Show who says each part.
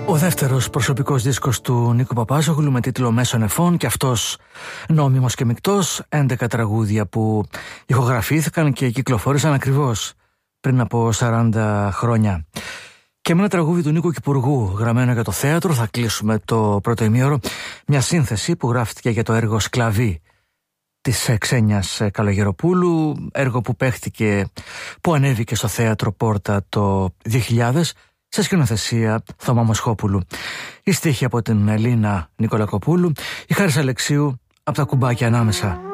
Speaker 1: Ο δεύτερος προσωπικός δίσκος του Νίκου Παπάζογλου με τίτλο «Μέσων Εφών», και αυτός νόμιμος και μεικτός, 11 τραγούδια που ηχογραφήθηκαν και κυκλοφόρησαν ακριβώς πριν από 40 χρόνια. Και με ένα τραγούδι του Νίκου Κυπουργού γραμμένο για το θέατρο θα κλείσουμε το πρώτο ημίωρο, μια σύνθεση που γράφτηκε για το έργο «Σκλαβή» της Ξένιας Καλογεροπούλου, έργο που ανέβηκε στο θέατρο Πόρτα το 2000 σε σκηνοθεσία Θωμά Μοσχόπουλου. Η στίχη από την Ελίνα Νικολακοπούλου, η Χάρης Αλεξίου από τα κουμπάκια ανάμεσα.